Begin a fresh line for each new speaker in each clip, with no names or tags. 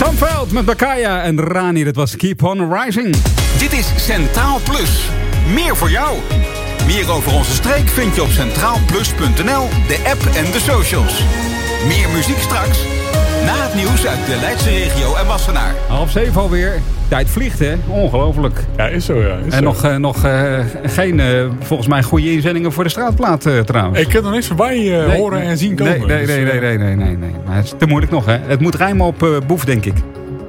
Sam Veld met Bakaya en Rani, dat was Keep On Rising.
Dit is Centraal Plus. Meer voor jou. Meer over onze streek vind je op centraalplus.nl, de app en de socials. Meer muziek straks. Na het nieuws uit de Leidse regio en Wassenaar.
6:30 alweer. Tijd vliegt, hè? Ongelooflijk.
Ja, is zo, ja.
Nog geen, volgens mij, goede inzendingen voor de straatplaat trouwens.
Ik kan er niks voorbij horen en zien komen.
Nee. Maar het is te moeilijk nog, hè? Het moet rijmen op Boef, denk ik.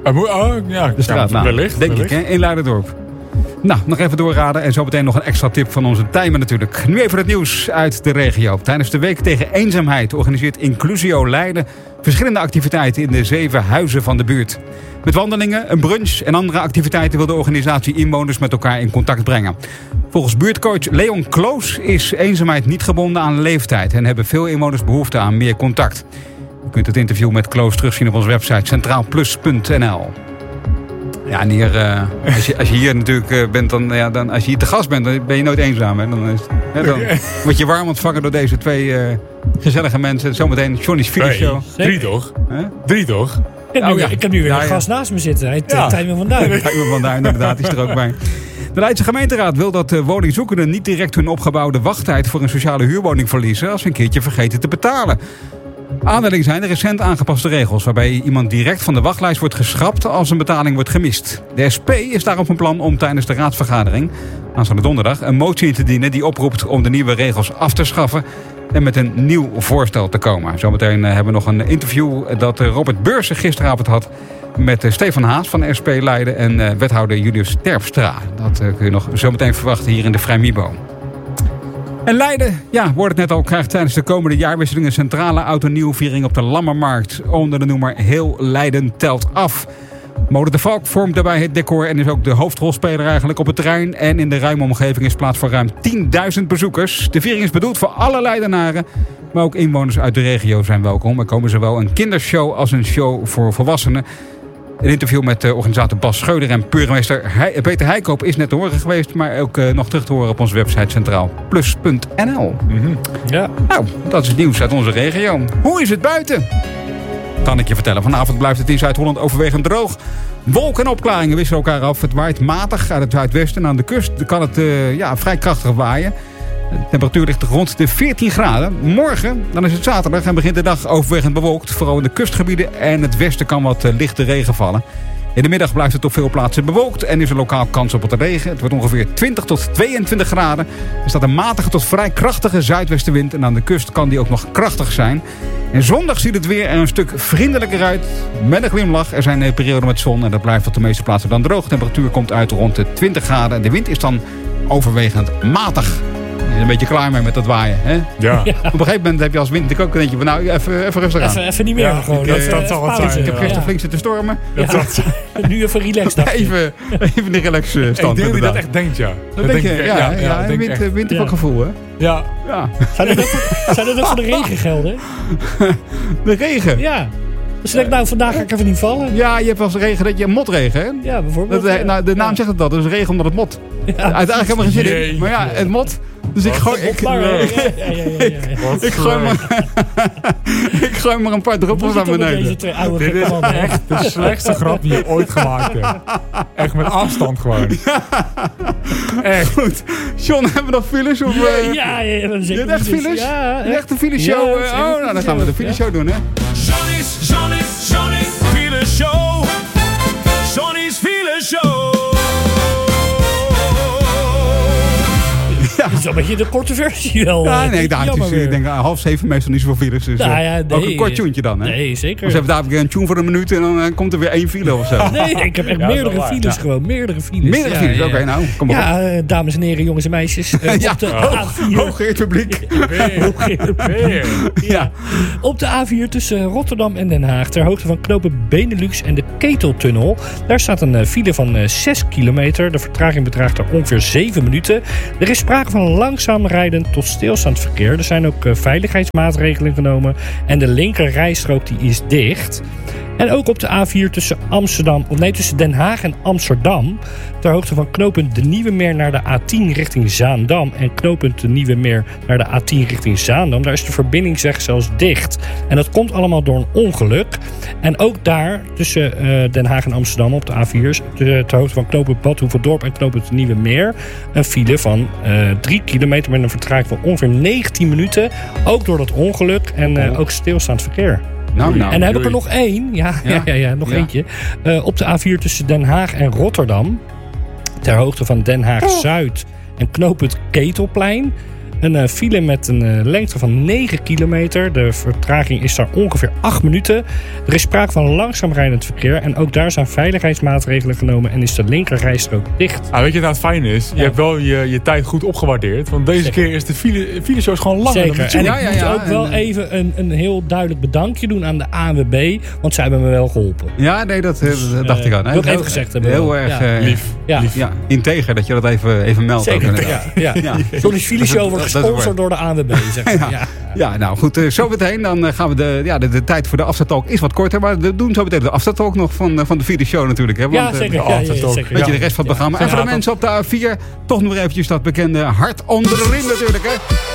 Ja,
de straatnaam.
Wellicht.
Denk ik, hè? In Leiderdorp. Nou, nog even doorraden en zo meteen nog een extra tip van onze Tijmen natuurlijk. Nu even het nieuws uit de regio. Tijdens de Week tegen Eenzaamheid organiseert Inclusio Leiden verschillende activiteiten in de 7 huizen van de buurt. Met wandelingen, een brunch en andere activiteiten wil de organisatie inwoners met elkaar in contact brengen. Volgens buurtcoach Leon Kloos is eenzaamheid niet gebonden aan leeftijd en hebben veel inwoners behoefte aan meer contact. U kunt het interview met Kloos terugzien op onze website centraalplus.nl. Ja, en hier, als je hier natuurlijk bent, dan als je hier te gast bent, dan ben je nooit eenzaam. Hè? Dan word je warm ontvangen door deze 2 gezellige mensen. Zometeen Johnny's Video Show.
3 toch? Huh? 3 toch?
Ik heb nu weer een gast naast me zitten. Hij Tijmen van Duin.
Tijmen van Duin, inderdaad, is er ook bij. De Leidse gemeenteraad wil dat woningzoekenden niet direct hun opgebouwde wachttijd voor een sociale huurwoning verliezen als ze een keertje vergeten te betalen. Aanleiding zijn de recent aangepaste regels waarbij iemand direct van de wachtlijst wordt geschrapt als een betaling wordt gemist. De SP is daarop van plan om tijdens de raadsvergadering aanstaande donderdag een motie in te dienen die oproept om de nieuwe regels af te schaffen en met een nieuw voorstel te komen. Zometeen hebben we nog een interview dat Robert Beursen gisteravond had met Stefan Haas van SP Leiden en wethouder Julius Terpstra. Dat kun je nog zometeen verwachten hier in de Vrijmibo. En Leiden, wordt het net al, krijgt tijdens de komende jaarwisseling een centrale oud-en-nieuwviering op de Lammermarkt. Onder de noemer Heel Leiden telt af. Mode de Valk vormt daarbij het decor en is ook de hoofdrolspeler eigenlijk op het terrein. En in de ruime omgeving is plaats voor ruim 10.000 bezoekers. De viering is bedoeld voor alle Leidenaren, maar ook inwoners uit de regio zijn welkom. Er komen zowel een kindershow als een show voor volwassenen. Een interview met organisator Bas Scheuder en burgemeester Peter Heikoop is net te horen geweest, maar ook nog terug te horen op onze website centraalplus.nl.
Ja.
Nou, dat is het nieuws uit onze regio. Hoe is het buiten? Kan ik je vertellen. Vanavond blijft het in Zuid-Holland overwegend droog. Wolken en opklaringen wisselen elkaar af. Het waait matig uit het zuidwesten. Aan de kust kan het vrij krachtig waaien. De temperatuur ligt rond de 14 graden. Morgen, dan is het zaterdag en begint de dag overwegend bewolkt. Vooral in de kustgebieden en het westen kan wat lichte regen vallen. In de middag blijft het op veel plaatsen bewolkt en is er lokaal kans op wat regen. Het wordt ongeveer 20 tot 22 graden. Er staat een matige tot vrij krachtige zuidwestenwind en aan de kust kan die ook nog krachtig zijn. En zondag ziet het weer er een stuk vriendelijker uit. Met een glimlach. Er zijn perioden met zon en dat blijft op de meeste plaatsen dan droog. De temperatuur komt uit rond de 20 graden en de wind is dan overwegend matig. Je is een beetje klaar mee met dat waaien. Hè?
Ja.
Op een gegeven moment heb je als wind natuurlijk ook een beetje van nou, even rustig aan.
Even niet meer.
Ja,
gewoon.
dat zal het zijn.
Ik heb gisteren flink zitten stormen.
Nu even relaxed.
Even de relax stand.
Ik denk dat je dat echt denkt, ja.
Dat denk je, wind op gevoel, hè?
Ja.
Zou dat ook voor de regen gelden?
De regen?
Ja. Dus ik denk, vandaag ga ik even niet vallen.
Ja, je hebt wel eens regen dat je motregen, hè?
Ja, bijvoorbeeld.
De naam zegt het al, dus regen omdat het mot. Ja, uiteindelijk helemaal geen zin in. Maar ja, het mot. Dus ik gooi maar een paar druppels naar beneden.
Dit is echt de slechtste grap die je ooit gemaakt hebt. Echt met afstand gewoon.
Echt. Goed. John, hebben we nog files? Of,
ja, zeker.
Je hebt echt files?
Ja,
echt een fileshow? Nou, dan gaan we de fileshow doen, hè?
Johnny's fileshow. Johnny's fileshow.
Dat is een beetje de korte versie wel.
Ja, nee, ik denk 6:30 meestal niet zoveel files. Dus ook een kort tuentje dan, hè?
Nee, zeker.
Dus hebben daar weer een tune voor een minuut en dan komt er weer 1 file of zo.
Nee, ik heb echt meerdere files gewoon. Meerdere files.
Oké, nou, kom maar op.
Ja, dames en heren, jongens en meisjes. Op de A4.
Hooggeëerd publiek.
Ja. Op de A4 tussen Rotterdam en Den Haag, ter hoogte van knopen Benelux en de Keteltunnel. Daar staat een file van 6 kilometer. De vertraging bedraagt er ongeveer 7 minuten. Er is sprake van langzaam rijden tot stilstaand verkeer. Er zijn ook veiligheidsmaatregelen genomen. En de linker rijstrook die is dicht. En ook op de A4 tussen Den Haag en Amsterdam. Ter hoogte van knooppunt De Nieuwe Meer naar de A10 richting Zaandam. En knooppunt De Nieuwe Meer naar de A10 richting Zaandam. Daar is de verbindingsweg zelfs dicht. En dat komt allemaal door een ongeluk. En ook daar tussen Den Haag en Amsterdam op de A4... ter hoogte van knooppunt Bad Hoeveldorp en knooppunt De Nieuwe Meer... een file van 3 kilometer met een vertraging van ongeveer 19 minuten. Ook door dat ongeluk en ook stilstaand verkeer.
Nou,
En dan heb ik er nog één. Nog eentje. Op de A4 tussen Den Haag en Rotterdam. Ter hoogte van Den Haag-Zuid en knooppunt Ketelplein. Een file met een lengte van 9 kilometer. De vertraging is daar ongeveer 8 minuten. Er is sprake van langzaam rijdend verkeer. En ook daar zijn veiligheidsmaatregelen genomen. En is de linkerrijstrook dicht.
Weet je wat het fijn is? Je hebt wel je tijd goed opgewaardeerd. Want deze keer is de fileshow gewoon langer.
Zeker. En ik moet ook wel even een heel duidelijk bedankje doen aan de ANWB. Want zij hebben me wel geholpen.
Ja, nee, dat dacht ik aan.
Dat wil ik even gezegd hebben.
Heel erg
lief.
Ja.
Ja, integer dat je dat even meldt.
Zeker.
Ook,
Zo'n fileshow wordt gesponsord door de ANWB.
Ja, nou goed. Zo meteen dan gaan we de tijd voor de aftertalk is wat korter. Maar we doen zo meteen de aftertalk nog van de vierde show natuurlijk. Hè? Want,
zeker. Zeker.
Weet je, de rest van het programma. En voor de mensen op de A4 toch nog eventjes dat bekende hart onder de riem natuurlijk. Hè?